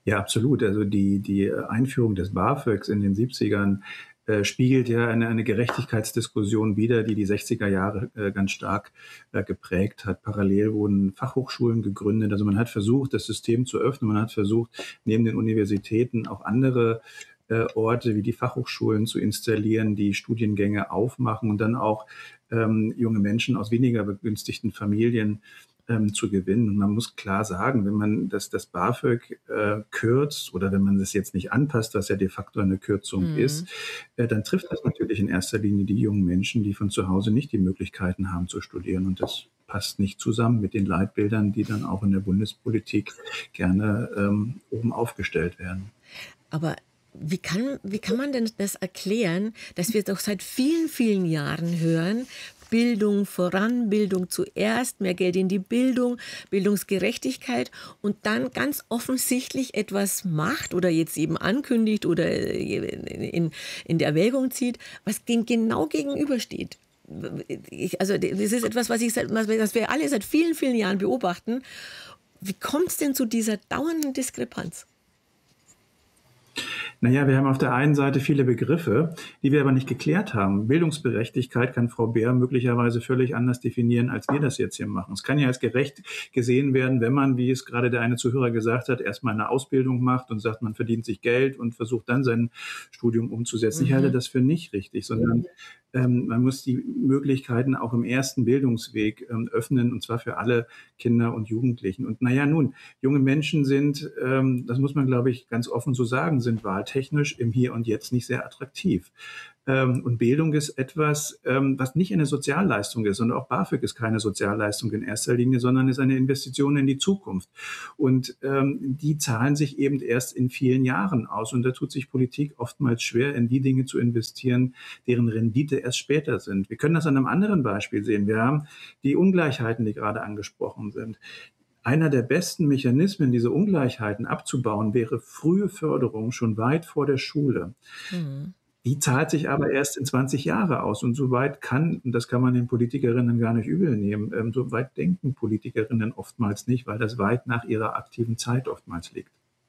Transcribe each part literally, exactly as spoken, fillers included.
Ja, absolut. Also die, die Einführung des BAföGs in den siebzigern äh, spiegelt ja eine, eine Gerechtigkeitsdiskussion wider, die die sechziger Jahre äh, ganz stark äh, geprägt hat. Parallel wurden Fachhochschulen gegründet. Also man hat versucht, das System zu öffnen. Man hat versucht, neben den Universitäten auch andere äh, Orte wie die Fachhochschulen zu installieren, die Studiengänge aufmachen und dann auch ähm, junge Menschen aus weniger begünstigten Familien ähm, zu gewinnen. Und man muss klar sagen, wenn man das, das BAföG äh, kürzt oder wenn man das jetzt nicht anpasst, was ja de facto eine Kürzung Mhm. ist, äh, dann trifft das natürlich in erster Linie die jungen Menschen, die von zu Hause nicht die Möglichkeiten haben zu studieren. Und das passt nicht zusammen mit den Leitbildern, die dann auch in der Bundespolitik gerne ähm, oben aufgestellt werden. Aber wie kann wie kann man denn das erklären, dass wir doch seit vielen, vielen Jahren hören: „Bildung voran, Bildung zuerst, mehr Geld in die Bildung, Bildungsgerechtigkeit“ und dann ganz offensichtlich etwas macht oder jetzt eben ankündigt oder, äh, in in der Erwägung zieht, was dem genau gegenübersteht? W ich also, das ist etwas, was ich seit was wir was wir alle seit vielen, vielen Jahren beobachten. Wie kommt's denn zu dieser dauernden Diskrepanz? Na ja, wir haben auf der einen Seite viele Begriffe, die wir aber nicht geklärt haben. Bildungsgerechtigkeit kann Frau Beer möglicherweise völlig anders definieren, als wir das jetzt hier machen. Es kann ja als gerecht gesehen werden, wenn man, wie es gerade der eine Zuhörer gesagt hat, erstmal eine Ausbildung macht und sagt, man verdient sich Geld und versucht dann sein Studium umzusetzen. Ich halte Mhm. das für nicht richtig, sondern ähm, man muss die Möglichkeiten auch im ersten Bildungsweg ähm, öffnen, und zwar für alle Kinder und Jugendlichen. Und naja, nun, junge Menschen sind, ähm, das muss man, glaube ich, ganz offen so sagen, sind wahltechnisch im Hier und Jetzt nicht sehr attraktiv. Ähm, und Bildung ist etwas, ähm, was nicht eine Sozialleistung ist. Und auch BAföG ist keine Sozialleistung in erster Linie, sondern ist eine Investition in die Zukunft. Und ähm, die zahlen sich eben erst in vielen Jahren aus. Und da tut sich Politik oftmals schwer, in die Dinge zu investieren, deren Rendite erst später sind. Wir können das an einem anderen Beispiel sehen. Wir haben die Ungleichheiten, die gerade angesprochen sind. Einer der besten Mechanismen, diese Ungleichheiten abzubauen, wäre frühe Förderung schon weit vor der Schule. Mhm. Die zahlt sich aber erst in zwanzig Jahre aus. Und so weit kann, und das kann man den Politikerinnen gar nicht übel nehmen, ähm, so weit denken Politikerinnen oftmals nicht, weil das weit nach ihrer aktiven Zeit oftmals liegt.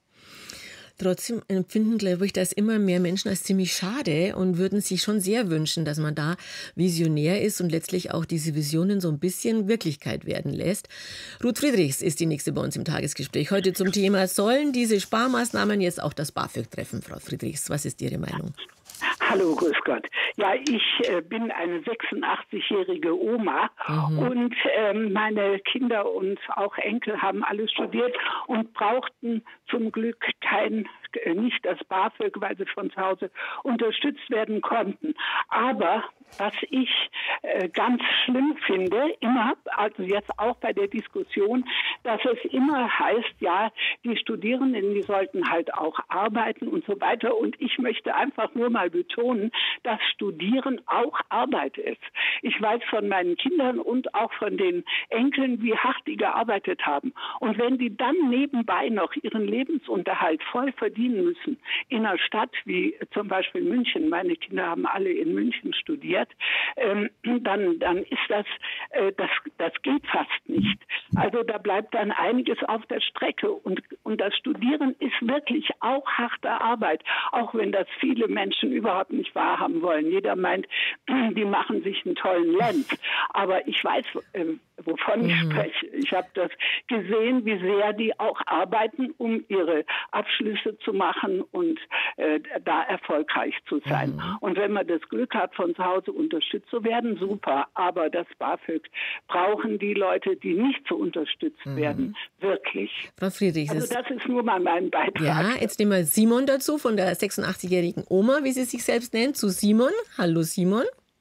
Trotzdem empfinden, glaube ich, das immer mehr Menschen als ziemlich schade und würden sich schon sehr wünschen, dass man da visionär ist und letztlich auch diese Visionen so ein bisschen Wirklichkeit werden lässt. Ruth Friedrichs ist die Nächste bei uns im Tagesgespräch. Heute zum Thema: Sollen diese Sparmaßnahmen jetzt auch das BAföG treffen? Frau Friedrichs, was ist Ihre Meinung? Hallo, grüß Gott. Ja, ich äh, bin eine sechsundachtzig-jährige Oma Mhm. und ähm, meine Kinder und auch Enkel haben alle studiert und brauchten zum Glück kein, äh, nicht das BAföG, weil sie von zu Hause unterstützt werden konnten. Aber was ich äh, ganz schlimm finde, immer, also jetzt auch bei der Diskussion, dass es immer heißt, ja, die Studierenden, die sollten halt auch arbeiten und so weiter. Und ich möchte einfach nur mal betonen, dass Studieren auch Arbeit ist. Ich weiß von meinen Kindern und auch von den Enkeln, wie hart die gearbeitet haben. Und wenn die dann nebenbei noch ihren Lebensunterhalt voll verdienen müssen, in einer Stadt wie zum Beispiel München, meine Kinder haben alle in München studiert, ähm, dann, dann ist das, äh, das, das geht fast nicht. Also da bleibt dann einiges auf der Strecke. Und, und das Studieren ist wirklich auch harte Arbeit, auch wenn das viele Menschen überhaupt nicht wahrhaben wollen. Jeder meint, die machen sich einen tollen Lenz. Aber ich weiß, äh, wovon ich Mhm. spreche. Ich habe das gesehen, wie sehr die auch arbeiten, um ihre Abschlüsse zu machen und äh, da erfolgreich zu sein. Mhm. Und wenn man das Glück hat, von zu Hause unterstützt zu werden, super. Aber das BAföG brauchen die Leute, die nicht so unterstützt werden, Mhm. wirklich. Frau Friedrichs, Also es das ist nur mal mein Beitrag. ja, jetzt nehmen wir Simon dazu von der sechsundachtzig-jährigen Oma, wie sie sich selbst nennt, zu Simon. Hallo Simon.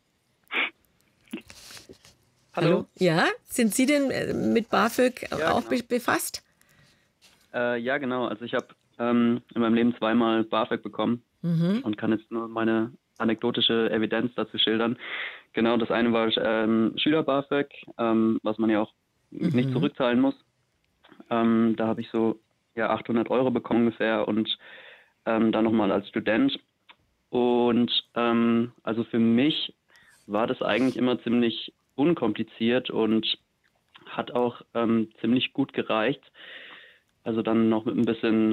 Hallo. Hallo. Ja, sind Sie denn, äh, mit BAföG Ja, auch be genau. befasst? Äh, ja, genau. Also ich habe ähm, in meinem Leben zweimal BAföG bekommen Mhm. und kann jetzt nur meine anekdotische Evidenz dazu schildern. Genau, das eine war ähm, Schüler-BAföG, ähm, was man ja auch nicht Mhm. zurückzahlen muss. Ähm, da habe ich so ja achthundert Euro bekommen ungefähr und ähm, dann nochmal als Student. Und ähm, also für mich war das eigentlich immer ziemlich unkompliziert und hat auch ähm, ziemlich gut gereicht. Also dann noch mit ein bisschen